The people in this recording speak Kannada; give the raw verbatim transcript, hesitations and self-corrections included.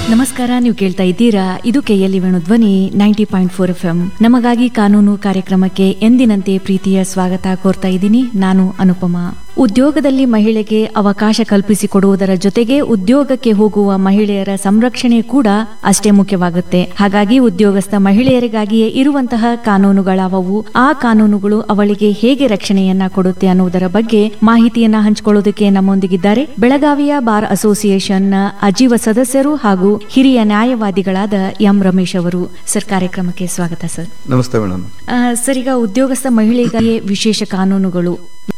ನಮಸ್ಕಾರ, ನೀವು ಕೇಳ್ತಾ ಇದ್ದೀರಾ ಇದು ಕೆಎಲ್ಇ ವೇಣು ಧ್ವನಿ ninety point four F M. ನಮಗಾಗಿ ಕಾನೂನು ಕಾರ್ಯಕ್ರಮಕ್ಕೆ ಎಂದಿನಂತೆ ಪ್ರೀತಿಯ ಸ್ವಾಗತ ಕೋರ್ತಾ ಇದ್ದೀನಿ. ನಾನು ಅನುಪಮಾ. ಉದ್ಯೋಗದಲ್ಲಿ ಮಹಿಳೆಗೆ ಅವಕಾಶ ಕಲ್ಪಿಸಿಕೊಡುವುದರ ಜೊತೆಗೆ ಉದ್ಯೋಗಕ್ಕೆ ಹೋಗುವ ಮಹಿಳೆಯರ ಸಂರಕ್ಷಣೆ ಕೂಡ ಅಷ್ಟೇ ಮುಖ್ಯವಾಗುತ್ತೆ. ಹಾಗಾಗಿ ಉದ್ಯೋಗಸ್ಥ ಮಹಿಳೆಯರಿಗಾಗಿಯೇ ಇರುವಂತಹ ಕಾನೂನುಗಳಾವವು, ಆ ಕಾನೂನುಗಳು ಅವಳಿಗೆ ಹೇಗೆ ರಕ್ಷಣೆಯನ್ನ ಕೊಡುತ್ತೆ ಅನ್ನುವುದರ ಬಗ್ಗೆ ಮಾಹಿತಿಯನ್ನ ಹಂಚಿಕೊಳ್ಳೋದಕ್ಕೆ ನಮ್ಮೊಂದಿಗಿದ್ದಾರೆ ಬೆಳಗಾವಿಯ ಬಾರ್ ಅಸೋಸಿಯೇಷನ್ ಅಜೀವ ಸದಸ್ಯರು ಹಾಗೂ ಹಿರಿಯ ನ್ಯಾಯವಾದಿಗಳಾದ ಎಂ ರಮೇಶ್ ಅವರು. ಸರ್, ಕಾರ್ಯಕ್ರಮಕ್ಕೆ ಸ್ವಾಗತ ಸರ್. ನಮಸ್ತೆ ಮೇಡಮ್. ಸರ್, ಈಗ ಉದ್ಯೋಗಸ್ಥ ಮಹಿಳೆಗಾಗಿ ವಿಶೇಷ ಕಾನೂನುಗಳು